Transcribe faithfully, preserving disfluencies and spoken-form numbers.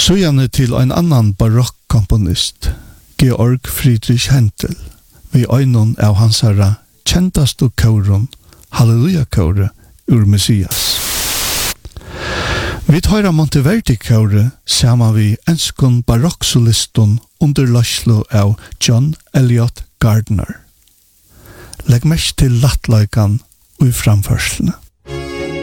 Søjane til en annan barokkkomponist, Georg Friedrich Händel, vi øynon av hans herra kjentaste køren, Halleluja-køre, ur Messias. Vi tar Monteverdi-køre sammen vi enskon barokksolisten under laslo av John Eliot Gardner. Legg mest til lattløykan og i framførslene.